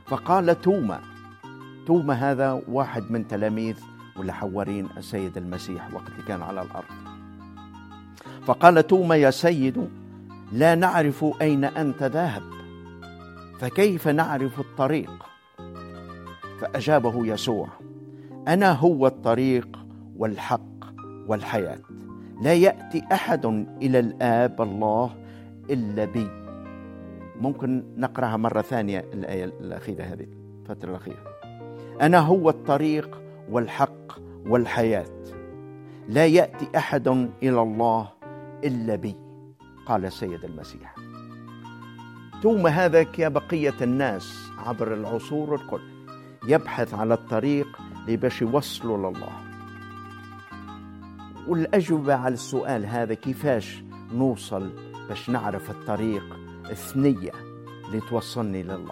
فقال توما هذا واحد من تلاميذ ولا حوارين السيد المسيح وقت كان على الأرض. فقال توما: يا سيد، لا نعرف أين أنت ذاهب، فكيف نعرف الطريق؟ فأجابه يسوع: أنا هو الطريق والحق والحياة، لا يأتي أحد إلى الآب الله إلا بي. ممكن نقرأها مرة ثانية الآية الأخيرة، هذه الفترة الأخيرة: أنا هو الطريق والحق والحياة، لا يأتي أحد إلى الله إلا بي، قال السيد المسيح. توما هذا كبقية الناس عبر العصور الكل يبحث على الطريق لباش يوصلوا لله. والأجوبة على السؤال هذا كيفاش نوصل باش نعرف الطريق الثنية اللي توصلني لله،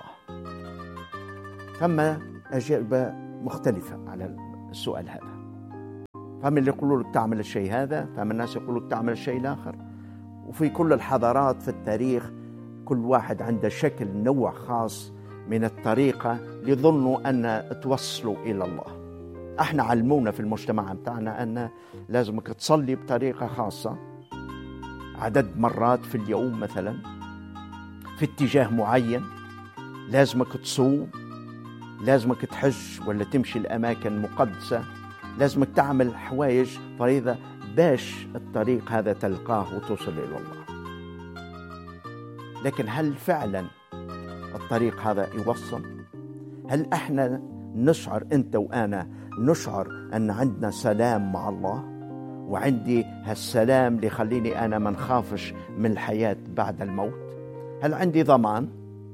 فما أجوبة مختلفة على السؤال هذا. فما اللي يقولوا لك تعمل الشيء هذا، فما الناس يقولوا لك تعمل الشيء الآخر. وفي كل الحضارات في التاريخ كل واحد عنده شكل نوع خاص من الطريقة اللي يظنوا أن توصلوا إلى الله. احنا علمونا في المجتمع بتاعنا أن لازمك تصلي بطريقة خاصة عدد مرات في اليوم مثلا، في اتجاه معين، لازمك تصوم، لازمك تحج ولا تمشي الأماكن مقدسة، لازمك تعمل حوايج فريضة باش الطريق هذا تلقاه وتوصل إلى الله. لكن هل فعلا الطريق هذا يوصل؟ هل احنا نشعر، انت وانا نشعر ان عندنا سلام مع الله، وعندي هالسلام اللي يخليني انا ما نخافش من الحياة بعد الموت؟ هل عندي ضمان؟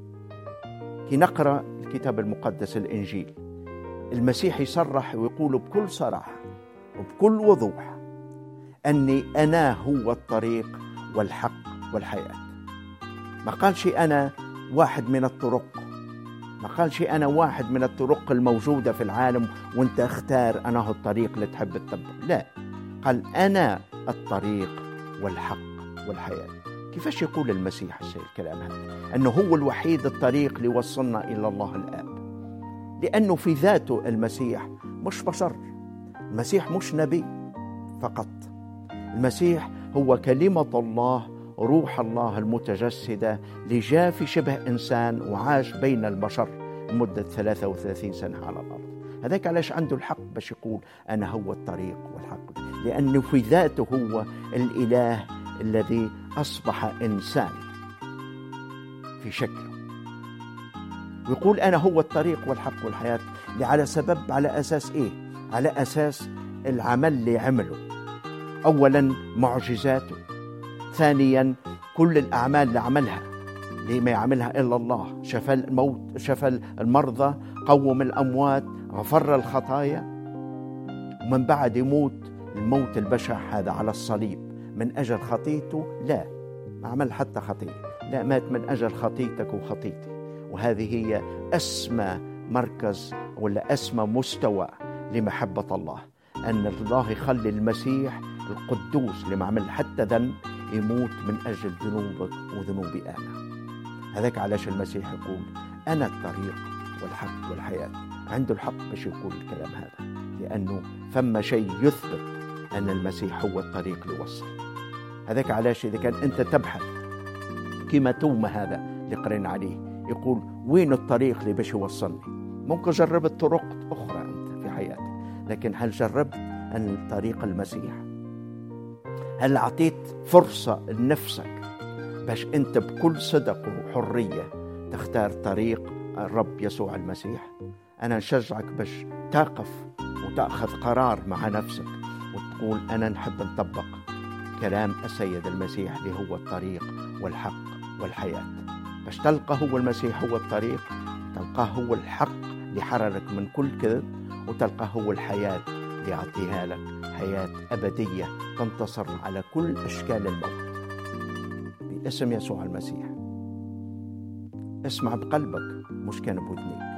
كي نقرأ الكتاب المقدس الإنجيل، المسيح يصرح ويقول بكل صراحة وبكل وضوح أني أنا هو الطريق والحق والحياة. ما قالش أنا واحد من الطرق، ما قالش أنا واحد من الطرق الموجودة في العالم وانت اختار أنا هو الطريق اللي تحب تتبع. لا، قال أنا الطريق والحق والحياة. كيفاش يقول المسيح الكلام هذا؟ أنه هو الوحيد الطريق اللي وصلنا إلى الله الآب، لأنه في ذاته المسيح مش بشر، المسيح مش نبي فقط، المسيح هو كلمة الله، روح الله المتجسدة اللي جاء في شبه إنسان وعاش بين البشر لمدة 33 سنة على الأرض. هذاك علاش عنده الحق باش يقول أنا هو الطريق والحق، لأنه في ذاته هو الإله الذي أصبح إنسان في شكله، ويقول أنا هو الطريق والحق والحياة. على أساس إيه؟ على أساس العمل اللي عمله، أولا معجزاته، ثانيا كل الأعمال اللي عملها اللي ما يعملها إلا الله، شفى الموت، شفى المرضى، قوم الأموات، غفر الخطايا، ومن بعد يموت الموت البشع هذا على الصليب من أجل خطيته. لا، ما عمل حتى خطية، لا، مات من أجل خطيتك وخطيتي. وهذه هي أسمى مركز ولا أسمى مستوى لمحبة الله، أن الله يخلي المسيح القدوس اللي ما عمل حتى ذنب يموت من أجل ذنوبك وذنوبي أنا. هذاك علاش المسيح يقول أنا الطريق والحق والحياة. عنده الحق باش يقول الكلام هذا، لأنه فما شيء يثبت أن المسيح هو الطريق اللي يوصل. هذاك علاش إذا كان أنت تبحث كما توما هذا اللي قرينا عليه يقول وين الطريق اللي باش يوصلني، ممكن جربت طرق أخرى أنت في حياتك، لكن هل جربت أن طريق المسيح؟ هل أعطيت فرصة لنفسك باش أنت بكل صدق وحرية تختار طريق الرب يسوع المسيح؟ أنا نشجعك باش تقف وتأخذ قرار مع نفسك وتقول أنا نحب نطبق كلام السيد المسيح اللي هو الطريق والحق والحياة، باش تلقى هو المسيح هو الطريق، تلقاه هو الحق اللي يحررك من كل كذب، وتلقاه هو الحياة اللي يعطيها لك حياة أبدية تنتصر على كل أشكال الموت. باسم يسوع المسيح اسمع بقلبك مش كان بودنيك.